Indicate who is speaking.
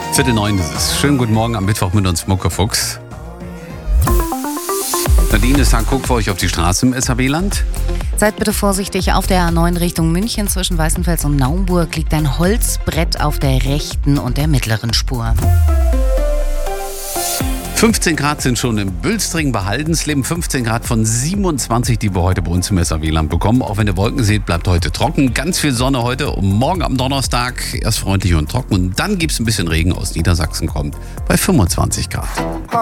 Speaker 1: 8:45 ist es. Schönen guten Morgen am Mittwoch mit uns Muckefuchs. Nadine ist guckt für euch auf die Straße im SAW-Land.
Speaker 2: Seid bitte vorsichtig, auf der A9 Richtung München zwischen Weißenfels und Naumburg liegt ein Holzbrett auf der rechten und der mittleren Spur.
Speaker 1: 15 Grad sind schon im Bülstring bei Haldensleben, 15 Grad von 27, die wir heute bei uns im SAW-Land bekommen. Auch wenn ihr Wolken seht, bleibt heute trocken. Ganz viel Sonne heute und morgen am Donnerstag erst freundlich und trocken. Und dann gibt es ein bisschen Regen aus Niedersachsen, kommt bei 25 Grad.